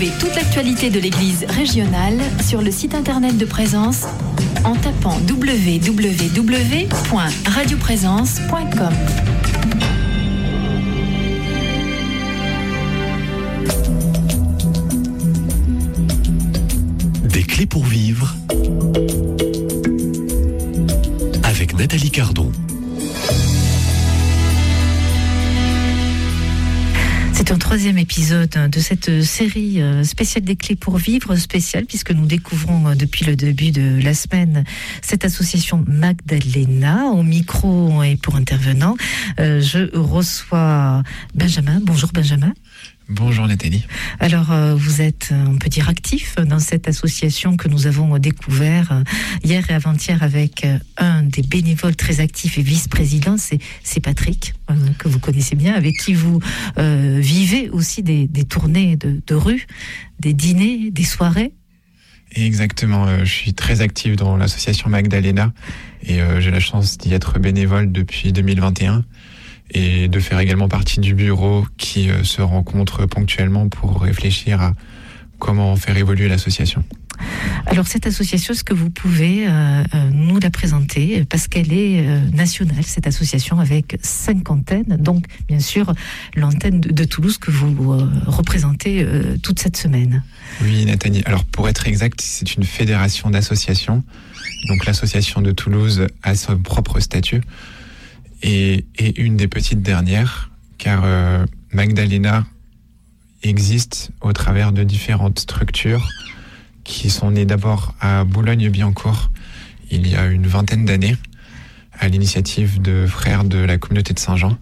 Retrouvez toute l'actualité de l'Église régionale sur le site internet de Présence en tapant www.radioprésence.com. Des clés pour vivre avec Nathalie Cardon. C'est un troisième épisode de cette série spéciale des clés pour vivre, spéciale puisque nous découvrons depuis le début de la semaine cette association Magdalena. Au micro et pour intervenant, je reçois Benjamin. Bonjour Benjamin. Bonjour Nathalie. Alors vous êtes, on peut dire, actif dans cette association que nous avons découvert hier et avant-hier avec un des bénévoles très actifs et vice-président, c'est Patrick, que vous connaissez bien, avec qui vous vivez aussi des tournées de rue, des dîners, des soirées. Exactement, je suis très actif dans l'association Magdalena et j'ai la chance d'y être bénévole depuis 2021. Et de faire également partie du bureau qui se rencontre ponctuellement pour réfléchir à comment faire évoluer l'association. Alors cette association, est-ce que vous pouvez nous la présenter, parce qu'elle est nationale, cette association, avec 5 antennes, donc bien sûr l'antenne de Toulouse que vous représentez toute cette semaine. Oui Nathalie, alors pour être exact, c'est une fédération d'associations, donc l'association de Toulouse a son propre statut, et une des petites dernières, car Magdalena existe au travers de différentes structures qui sont nées d'abord à Boulogne-Billancourt il y a une vingtaine d'années, à l'initiative de frères de la communauté de Saint-Jean.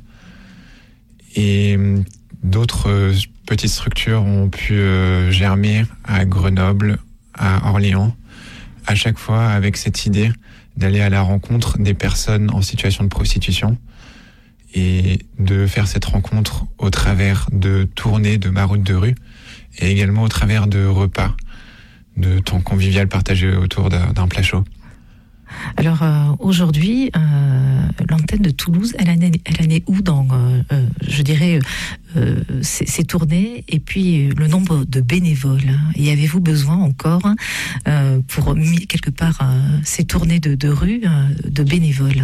Et d'autres petites structures ont pu germer à Grenoble, à Orléans, à chaque fois avec cette idée d'aller à la rencontre des personnes en situation de prostitution et de faire cette rencontre au travers de tournées de maraudes de rue et également au travers de repas, de temps convivial partagé autour d'un plat chaud. Alors aujourd'hui, l'antenne de Toulouse, elle en est où dans, je dirais, ces tournées et puis le nombre de bénévoles? Y avez-vous besoin encore pour quelque part ces tournées de rue de bénévoles?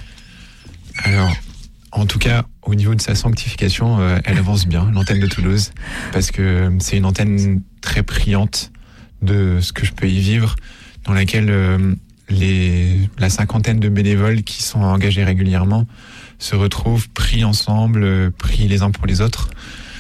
Alors, en tout cas, au niveau de sa sanctification, elle avance bien, l'antenne de Toulouse, parce que c'est une antenne très priante de ce que je peux y vivre, dans laquelle la cinquantaine de bénévoles qui sont engagés régulièrement se retrouvent pris ensemble, pris les uns pour les autres.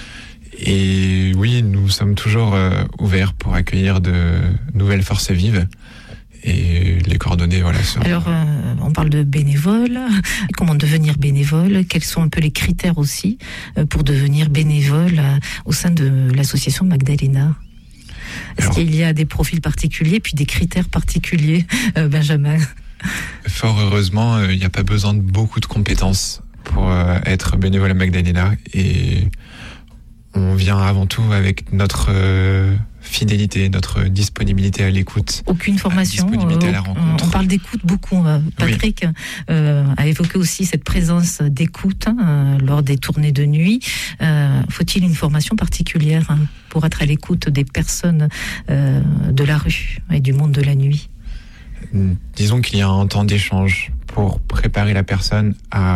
Et oui, nous sommes toujours ouverts pour accueillir de nouvelles forces vives. Et les coordonnées, voilà. Alors, on parle de bénévoles. Comment devenir bénévole? Quels sont un peu les critères aussi pour devenir bénévole au sein de l'association Magdalena? Est-ce qu'il y a des profils particuliers, puis des critères particuliers, Benjamin? Fort heureusement, il n'y a pas besoin de beaucoup de compétences pour être bénévole à Magdalena. Et on vient avant tout avec notre fidélité, notre disponibilité à l'écoute. Aucune formation, disponibilité à la rencontre. On parle d'écoute beaucoup. Patrick a évoqué aussi cette présence d'écoute lors des tournées de nuit. Faut-il une formation particulière pour être à l'écoute des personnes de la rue et du monde de la nuit? Disons qu'il y a un temps d'échange pour préparer la personne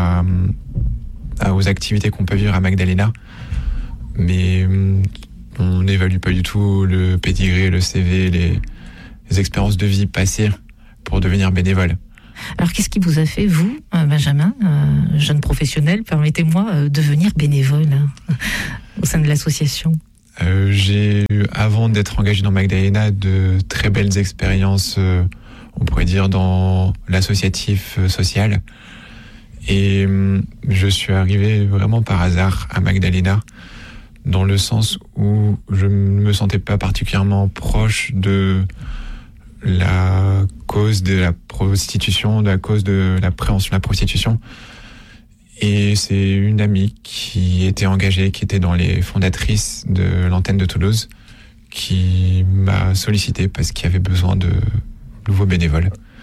aux activités qu'on peut vivre à Magdalena. Mais on n'évalue pas du tout le pédigré, le CV, les expériences de vie passées pour devenir bénévole. Alors qu'est-ce qui vous a fait, vous, Benjamin, jeune professionnel, permettez-moi, devenir bénévole au sein de l'association? J'ai eu, avant d'être engagé dans Magdalena, de très belles expériences, on pourrait dire, dans l'associatif social. Et je suis arrivé vraiment par hasard à Magdalena, dans le sens où je ne me sentais pas particulièrement proche de la cause de la prostitution, de la cause de la prévention de la prostitution. Et c'est une amie qui était engagée, qui était dans les fondatrices de l'antenne de Toulouse, qui m'a sollicité parce qu'il y avait besoin de nouveaux bénévoles.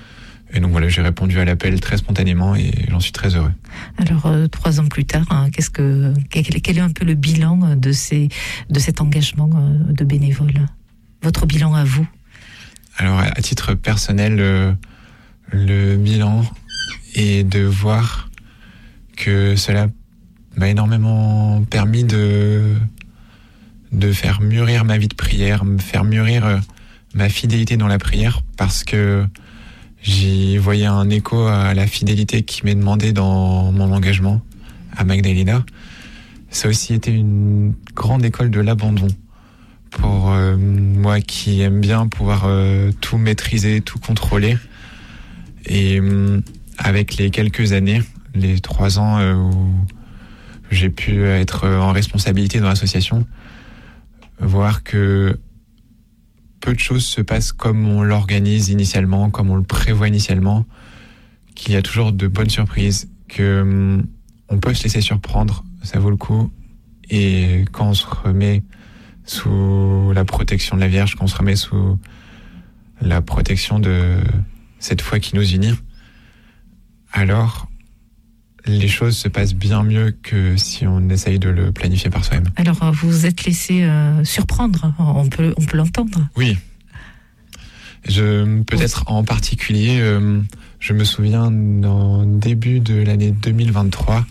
Et donc voilà, j'ai répondu à l'appel très spontanément et j'en suis très heureux. Alors 3 ans plus tard, quel est un peu le bilan de cet engagement de bénévole? Votre bilan à vous? Alors à titre personnel, le bilan est de voir que cela m'a énormément permis de faire mûrir ma vie de prière, me faire mûrir ma fidélité dans la prière, parce que j'y voyais un écho à la fidélité qui m'est demandée dans mon engagement à Magdalena. Ça a aussi été une grande école de l'abandon pour moi qui aime bien pouvoir tout maîtriser, tout contrôler. Et avec les quelques années, les 3 ans où j'ai pu être en responsabilité dans l'association, voir que peu de choses se passent comme on l'organise initialement, comme on le prévoit initialement, qu'il y a toujours de bonnes surprises, que on peut se laisser surprendre, ça vaut le coup. Et quand on se remet sous la protection de la Vierge, quand on se remet sous la protection de cette foi qui nous unit, alors les choses se passent bien mieux que si on essaye de le planifier par soi-même. Alors, vous vous êtes laissé surprendre, on peut l'entendre. Oui. Peut-être en particulier, je me souviens en début de l'année 2023,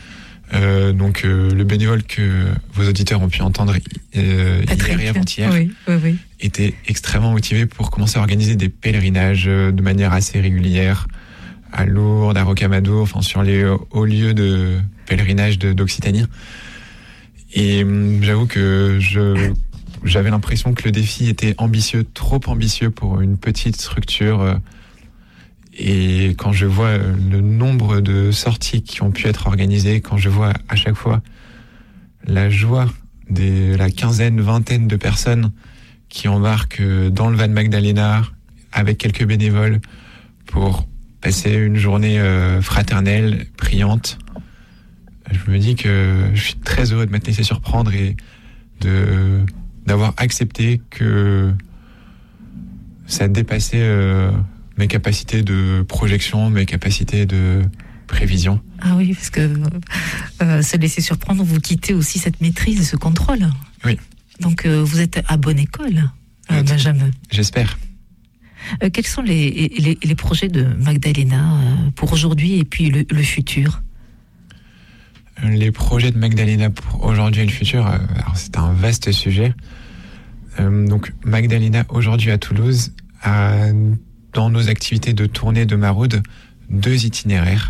le bénévole que vos auditeurs ont pu entendre hier et avant-hier était extrêmement motivé pour commencer à organiser des pèlerinages de manière assez régulière, à Lourdes, à Rocamadour, enfin sur les hauts lieux de pèlerinage d'Occitanie. Et j'avoue que j'avais l'impression que le défi était ambitieux, trop ambitieux pour une petite structure. Et quand je vois le nombre de sorties qui ont pu être organisées, quand je vois à chaque fois la joie de la quinzaine, vingtaine de personnes qui embarquent dans le van Magdalena avec quelques bénévoles pour passer une journée fraternelle, priante, je me dis que je suis très heureux de m'être laissé surprendre et d'avoir accepté que ça dépassait mes capacités de projection, mes capacités de prévision. Ah oui, parce que se laisser surprendre, vous quittez aussi cette maîtrise, ce contrôle. Oui. Donc vous êtes à bonne école, Benjamin. J'espère. Quels sont les projets de Magdalena pour aujourd'hui et puis le futur? Les projets de Magdalena pour aujourd'hui et le futur, alors c'est un vaste sujet. Donc Magdalena aujourd'hui à Toulouse a dans nos activités de tournée de maraude 2 itinéraires.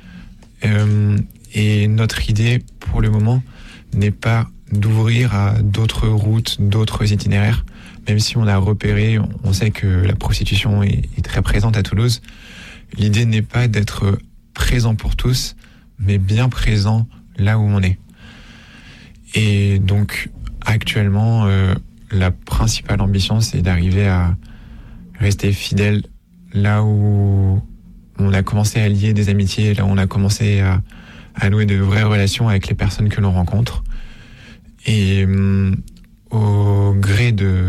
Et notre idée pour le moment n'est pas d'ouvrir à d'autres routes, d'autres itinéraires. Même si on a repéré, on sait que la prostitution est très présente à Toulouse. L'idée n'est pas d'être présent pour tous, mais bien présent là où on est. Et donc, actuellement, la principale ambition, c'est d'arriver à rester fidèle là où on a commencé à lier des amitiés, là où on a commencé à nouer de vraies relations avec les personnes que l'on rencontre. Et au gré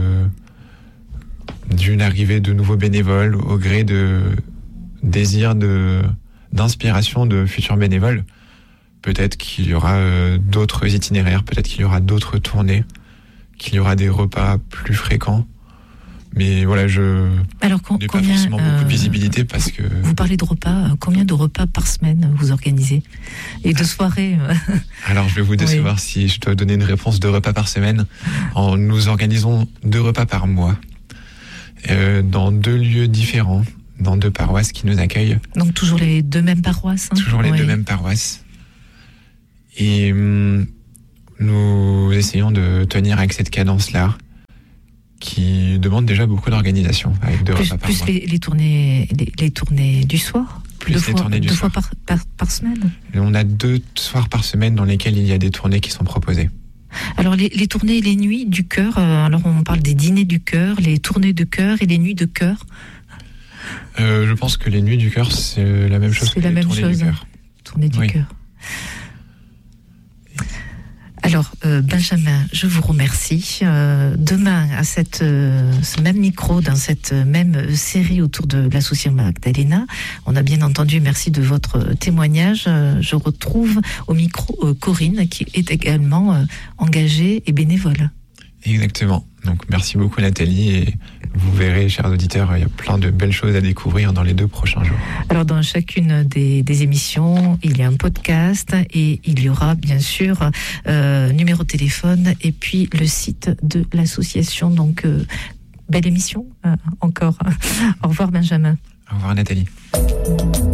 d'une arrivée de nouveaux bénévoles, au gré de désir d'inspiration de futurs bénévoles, peut-être qu'il y aura d'autres itinéraires, peut-être qu'il y aura d'autres tournées, qu'il y aura des repas plus fréquents. Mais voilà, je n'ai pas forcément beaucoup de visibilité parce que... Vous parlez de repas, combien de repas par semaine vous organisez? Et de soirées Alors je vais vous décevoir si je dois donner une réponse de repas par semaine. Nous organisons 2 repas par mois, dans 2 lieux différents, dans 2 paroisses qui nous accueillent. Donc toujours les 2 mêmes paroisses, hein? Toujours les 2 mêmes paroisses. Et nous essayons de tenir avec cette cadence-là, qui demande déjà beaucoup d'organisation, avec 2 repas par mois. Les tournées du soir, plus les tournées du soir. 2 fois par semaine. Et on a 2 soirs par semaine dans lesquels il y a des tournées qui sont proposées. Alors les tournées, les nuits du cœur, alors on parle des dîners du cœur, les tournées de cœur et les nuits de cœur. Je pense que les nuits du cœur, c'est la même chose que les tournées du cœur. Tournées du cœur. Alors, Benjamin, je vous remercie. Demain, à ce même micro, dans cette même série autour de l'association Magdalena, on a bien entendu, merci de votre témoignage. Je retrouve au micro Corinne, qui est également engagée et bénévole. Exactement. Donc, merci beaucoup, Nathalie. Et vous verrez, chers auditeurs, il y a plein de belles choses à découvrir dans les 2 prochains jours. Alors, dans chacune des émissions, il y a un podcast et il y aura, bien sûr, numéro de téléphone et puis le site de l'association. Donc, belle émission encore. Au revoir, Benjamin. Au revoir, Nathalie.